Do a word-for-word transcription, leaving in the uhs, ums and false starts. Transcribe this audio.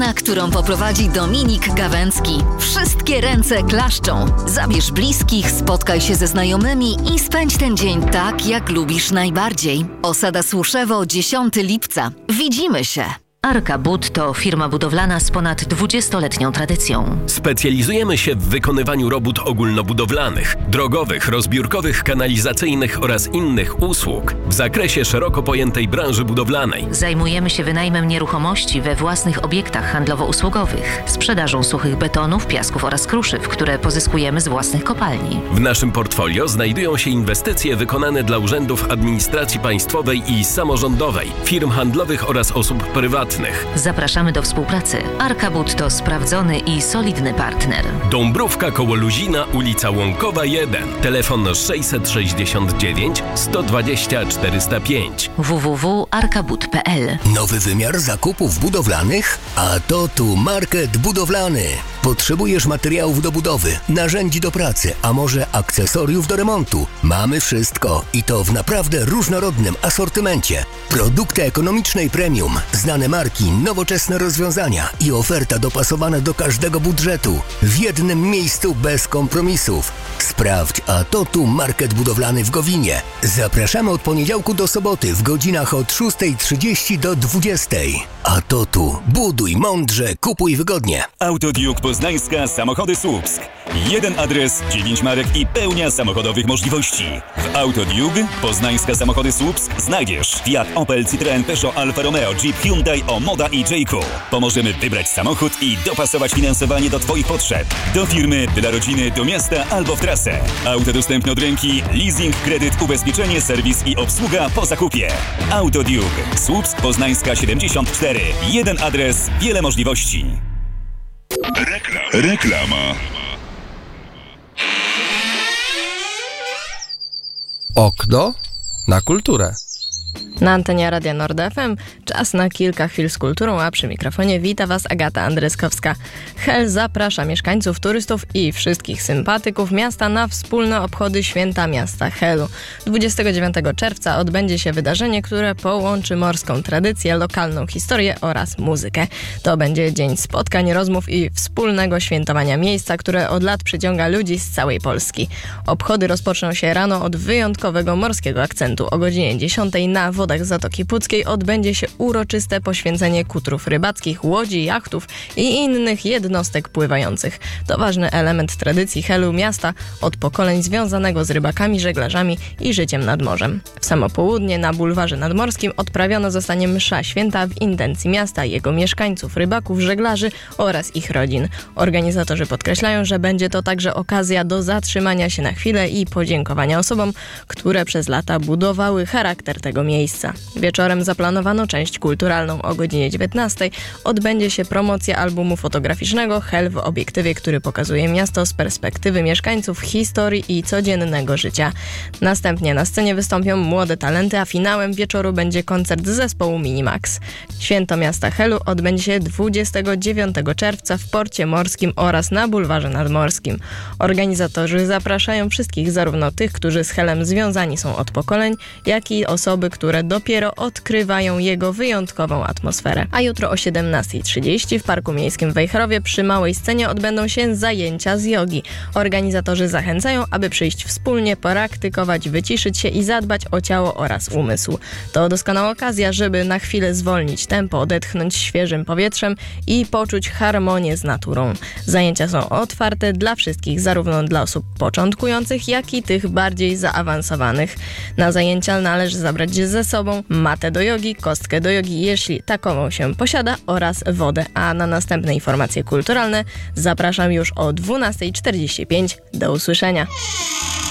Wymiana, którą poprowadzi Dominik Gawęcki. Wszystkie ręce klaszczą. Zabierz bliskich, spotkaj się ze znajomymi i spędź ten dzień tak, jak lubisz najbardziej. Osada Słuszewo, dziesiątego lipca. Widzimy się. Arka Bud to firma budowlana z ponad dwudziestoletnią tradycją. Specjalizujemy się w wykonywaniu robót ogólnobudowlanych, drogowych, rozbiórkowych, kanalizacyjnych oraz innych usług w zakresie szeroko pojętej branży budowlanej. Zajmujemy się wynajmem nieruchomości we własnych obiektach handlowo-usługowych, sprzedażą suchych betonów, piasków oraz kruszyw, które pozyskujemy z własnych kopalni. W naszym portfolio znajdują się inwestycje wykonane dla urzędów administracji państwowej i samorządowej, firm handlowych oraz osób prywatnych. Zapraszamy do współpracy. Arka Bud to sprawdzony i solidny partner. Dąbrówka koło Luzina, ulica Łąkowa jeden. Telefon sześćset sześćdziesiąt dziewięć sto dwadzieścia czterysta pięć. w w w kropka arka bud kropka p l. Nowy wymiar zakupów budowlanych? A to tu Market Budowlany. Potrzebujesz materiałów do budowy, narzędzi do pracy, a może akcesoriów do remontu? Mamy wszystko i to w naprawdę różnorodnym asortymencie. Produkty ekonomicznej premium, znane marki, nowoczesne rozwiązania i oferta dopasowana do każdego budżetu. W jednym miejscu bez kompromisów. Sprawdź, a to tu Market Budowlany w Gowinie. Zapraszamy od poniedziałku do soboty w godzinach od szósta trzydzieści do dwudziestej. A to tu buduj mądrze, kupuj wygodnie. Autoduke Poznańska Samochody Słupsk. Jeden adres, dziewięć marek i pełnia samochodowych możliwości. W Autoduke Poznańska Samochody Słupsk znajdziesz Fiat, Opel, Citroen, Peugeot, Alfa Romeo, Jeep, Hyundai, Omoda i Jayco. Pomożemy wybrać samochód i dopasować finansowanie do Twoich potrzeb. Do firmy, dla rodziny, do miasta albo w trasę. Auto dostępne od ręki, leasing, kredyt, ubezpieczenie, serwis i obsługa po zakupie. Autoduke Słupsk Poznańska siedemdziesiąt cztery. Jeden adres, wiele możliwości. Rekla- Reklama. Okno na kulturę. Na antenie Radia Nord F M czas na kilka chwil z kulturą, a przy mikrofonie wita Was Agata Andryskowska. Hel zaprasza mieszkańców, turystów i wszystkich sympatyków miasta na wspólne obchody Święta Miasta Helu. dwudziestego dziewiątego czerwca odbędzie się wydarzenie, które połączy morską tradycję, lokalną historię oraz muzykę. To będzie dzień spotkań, rozmów i wspólnego świętowania miejsca, które od lat przyciąga ludzi z całej Polski. Obchody rozpoczną się rano od wyjątkowego morskiego akcentu. O godzinie dziesiątej na wodach Zatoki Puckiej odbędzie się uroczyste poświęcenie kutrów rybackich, łodzi, jachtów i innych jednostek pływających. To ważny element tradycji Helu, miasta od pokoleń związanego z rybakami, żeglarzami i życiem nad morzem. W samo południe na bulwarze nadmorskim odprawiona zostanie msza święta w intencji miasta, jego mieszkańców, rybaków, żeglarzy oraz ich rodzin. Organizatorzy podkreślają, że będzie to także okazja do zatrzymania się na chwilę i podziękowania osobom, które przez lata budowały charakter tego miejsca. Wieczorem zaplanowano część kulturalną. O godzinie dziewiętnastej odbędzie się promocja albumu fotograficznego Hel w obiektywie, który pokazuje miasto z perspektywy mieszkańców, historii i codziennego życia. Następnie na scenie wystąpią młode talenty, a finałem wieczoru będzie koncert zespołu Minimax. Święto Miasta Helu odbędzie się dwudziestego dziewiątego czerwca w porcie morskim oraz na bulwarze nadmorskim. Organizatorzy zapraszają wszystkich, zarówno tych, którzy z Helem związani są od pokoleń, jak i osoby, które dopiero odkrywają jego wyjątkową atmosferę. A jutro o siedemnastej trzydzieści w Parku Miejskim w Wejherowie przy małej scenie odbędą się zajęcia z jogi. Organizatorzy zachęcają, aby przyjść wspólnie, praktykować, wyciszyć się i zadbać o ciało oraz umysł. To doskonała okazja, żeby na chwilę zwolnić tempo, odetchnąć świeżym powietrzem i poczuć harmonię z naturą. Zajęcia są otwarte dla wszystkich, zarówno dla osób początkujących, jak i tych bardziej zaawansowanych. Na zajęcia należy zabrać ze sobą matę do jogi, kostkę do jogi, jeśli takową się posiada, oraz wodę. A na następne informacje kulturalne zapraszam już o dwunastej czterdzieści pięć. Do usłyszenia.